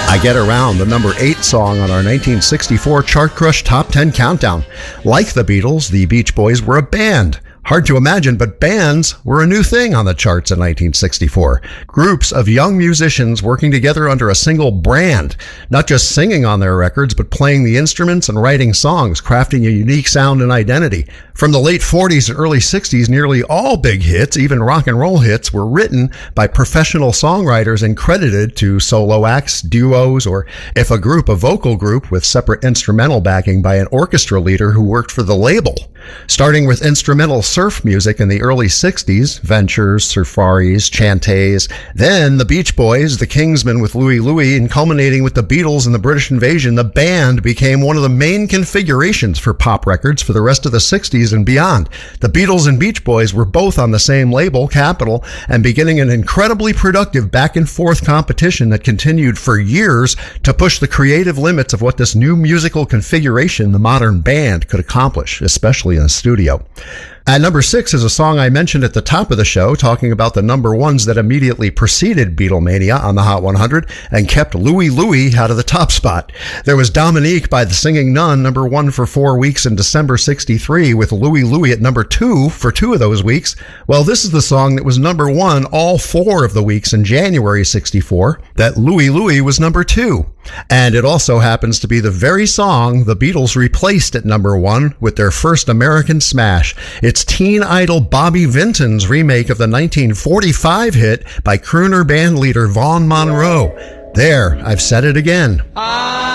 I Get Around, the number 8 song on our 1964 Chart Crush Top 10 Countdown. Like the Beatles, the Beach Boys were a band. Hard to imagine, but bands were a new thing on the charts in 1964. Groups of young musicians working together under a single brand, not just singing on their records, but playing the instruments and writing songs, crafting a unique sound and identity. From the late 40s and early 60s, nearly all big hits, even rock and roll hits, were written by professional songwriters and credited to solo acts, duos, or if a group, a vocal group with separate instrumental backing by an orchestra leader who worked for the label. Starting with instrumental surf music in the early 60s, Ventures, Surfaris, Chantays, then the Beach Boys, the Kingsmen with Louie Louie, and culminating with the Beatles and the British Invasion, the band became one of the main configurations for pop records for the rest of the 60s and beyond. The Beatles and Beach Boys were both on the same label, Capitol, and beginning an incredibly productive back and forth competition that continued for years to push the creative limits of what this new musical configuration, the modern band, could accomplish, especially in the studio. At number 6 is a song I mentioned at the top of the show, talking about the number ones that immediately preceded Beatlemania on the Hot 100 and kept Louie Louie out of the top spot. There was Dominique by the Singing Nun, number 1 for 4 weeks in December 63, with Louie Louie at number 2 for 2 of those weeks. Well, this is the song that was number 1 all 4 of the weeks in January 64, that Louie Louie was number 2. And it also happens to be the very song the Beatles replaced at number 1 with their first American smash. It's teen idol Bobby Vinton's remake of the 1945 hit by crooner band leader Vaughn Monroe. There, I've said it again.